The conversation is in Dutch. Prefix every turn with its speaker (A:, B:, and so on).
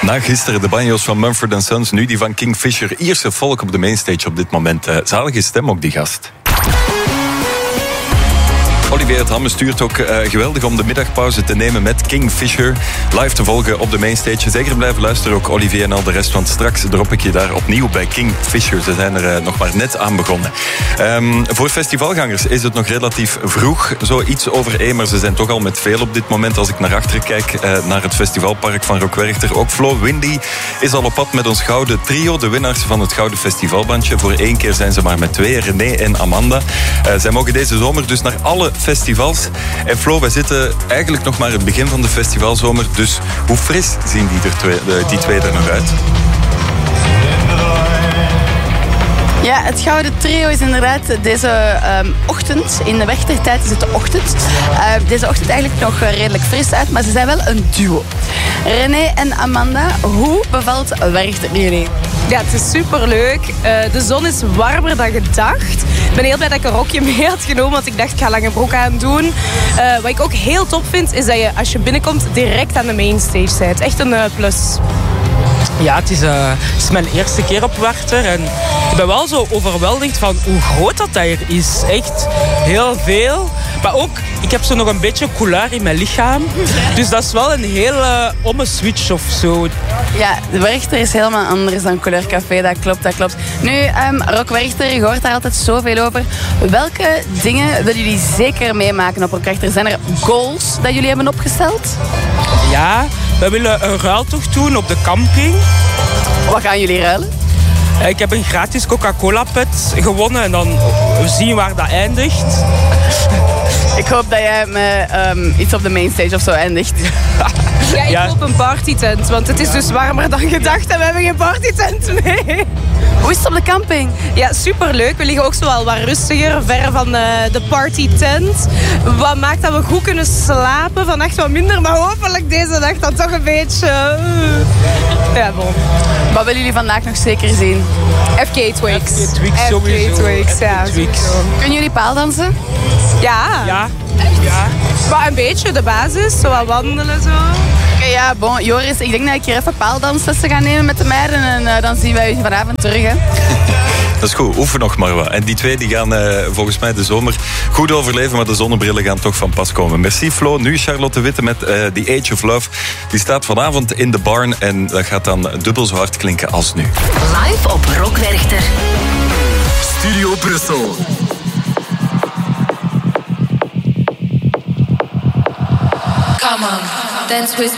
A: Na gisteren de banjo's van Mumford & Sons, nu die van Kingfisher. Ierse volk op de mainstage op dit moment. Zalige stem ook, die gast. Olivier het Hamme stuurt ook geweldig om de middagpauze te nemen met Kingfisher. Live te volgen op de mainstage. Zeker blijven luisteren ook, Olivier en al de rest. Want straks drop ik je daar opnieuw bij Kingfisher. Ze zijn er nog maar net aan begonnen. Voor festivalgangers is het nog relatief vroeg. Zoiets over 1, maar ze zijn toch al met veel op dit moment. Als ik naar achteren kijk, naar het festivalpark van Rock Werchter. Ook Flo Windy is al op pad met ons gouden trio. De winnaars van het gouden festivalbandje. Voor 1 keer zijn ze maar met 2, René en Amanda. Zij mogen deze zomer dus naar alle festivals. En Flo, wij zitten eigenlijk nog maar het begin van de festivalzomer. Dus hoe fris zien die twee er nog uit?
B: Ja, het gouden trio is inderdaad deze ochtend. In de Wechtertijd is het de ochtend. Deze ochtend eigenlijk nog redelijk fris uit, maar ze zijn wel een duo. René en Amanda, hoe bevalt Werchter jullie?
C: Ja, het is superleuk. De zon is warmer dan gedacht. Ik ben heel blij dat ik een rokje mee had genomen, want ik dacht ik ga lange broek aan doen. Wat ik ook heel top vind, is dat je als je binnenkomt direct aan de mainstage bent. Echt een plus.
D: Ja, het is mijn eerste keer op Werchter en ik ben wel zo overweldigd van hoe groot dat hier is. Echt heel veel. Maar ook, ik heb zo nog een beetje couleur in mijn lichaam. Dus dat is wel een hele switch of zo.
B: Ja, de Werchter is helemaal anders dan Couleur Café, dat klopt. Nu, Rock Werchter, je hoort daar altijd zoveel over. Welke dingen willen jullie zeker meemaken op Rock Werchter? Zijn er goals dat jullie hebben opgesteld?
D: Ja, we willen een ruiltocht doen op de camping.
B: Wat gaan jullie ruilen?
D: Ik heb een gratis Coca-Cola-pet gewonnen en dan zien we waar dat eindigt.
B: Ik hoop dat jij met iets op de mainstage of zo eindigt.
C: Ja, ik hoop een partytent, want het is dus warmer dan gedacht en we hebben geen partytent mee.
B: Hoe is het op de camping?
C: Ja, superleuk. We liggen ook zo wel wat rustiger, ver van de partytent. Wat maakt dat we goed kunnen slapen. Vannacht wat minder, maar hopelijk deze dag dan toch een beetje... Ja, bon.
B: Wat willen jullie vandaag nog zeker zien?
C: FK Twigs.
D: FK Twigs,
C: ja.
B: Kunnen jullie paaldansen?
C: Ja. Maar een beetje, de basis. Zo wat wandelen, zo.
B: Oké, ja, bon. Joris, ik denk dat ik hier even paaldanslessen ga nemen met de meiden. En dan zien wij je vanavond terug, hè.
A: Dat is goed, oefen nog maar wat. En die twee die gaan volgens mij de zomer goed overleven, maar de zonnebrillen gaan toch van pas komen. Merci Flo. Nu Charlotte Witte met The Age of Love. Die staat vanavond in de barn en dat gaat dan dubbel zo hard klinken als nu.
E: Live op Rock Werchter.
F: Studio Brussel.
E: Come on, dance with